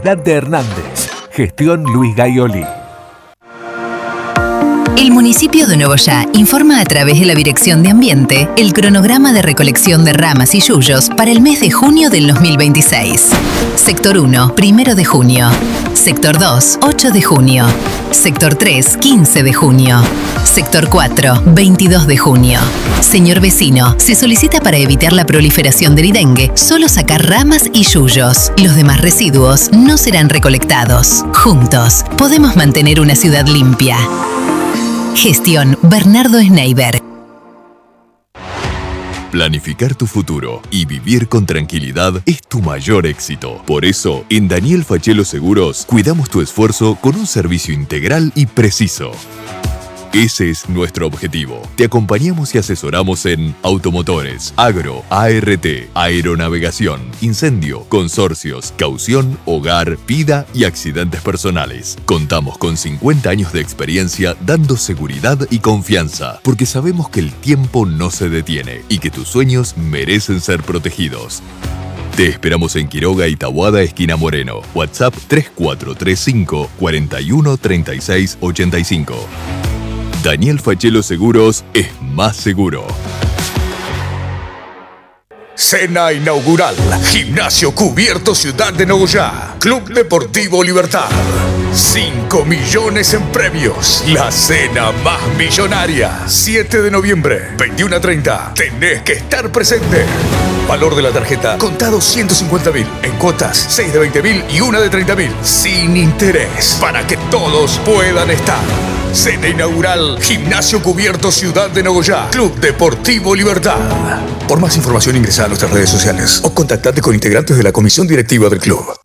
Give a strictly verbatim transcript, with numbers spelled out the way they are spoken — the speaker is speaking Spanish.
Dante Hernández. Gestión Luis Gaioli. El municipio de Nogoyá informa a través de la Dirección de Ambiente el cronograma de recolección de ramas y yuyos para el mes de junio del dos mil veintiséis. Sector uno, primero de junio. Sector dos, ocho de junio. Sector tres, quince de junio. Sector cuatro, veintidós de junio. Señor vecino, se solicita para evitar la proliferación del dengue solo sacar ramas y yuyos. Los demás residuos no serán recolectados. Juntos, podemos mantener una ciudad limpia. Gestión Bernardo Schneider. Planificar tu futuro y vivir con tranquilidad es tu mayor éxito. Por eso, en Daniel Fachelo Seguros, cuidamos tu esfuerzo con un servicio integral y preciso. Ese es nuestro objetivo. Te acompañamos y asesoramos en automotores, agro, A R T, aeronavegación, incendio, consorcios, caución, hogar, vida y accidentes personales. Contamos con cincuenta años de experiencia dando seguridad y confianza, porque sabemos que el tiempo no se detiene y que tus sueños merecen ser protegidos. Te esperamos en Quiroga y Taboada, esquina Moreno. WhatsApp tres cuatro tres cinco, cuatro uno, tres seis ocho cinco. Daniel Fachelo Seguros es más seguro. Cena inaugural. Gimnasio Cubierto Ciudad de Nogoyá. Club Deportivo Libertad. cinco millones en premios. La cena más millonaria. siete de noviembre, veintiuno a treinta. Tenés que estar presente. Valor de la tarjeta, contado ciento cincuenta mil. En cuotas, seis de veinte mil y una de treinta mil. Sin interés. Para que todos puedan estar. Cena inaugural. Gimnasio Cubierto Ciudad de Nogoyá. Club Deportivo Libertad. Por más información ingresa a nuestras redes sociales o contactate con integrantes de la comisión directiva del club.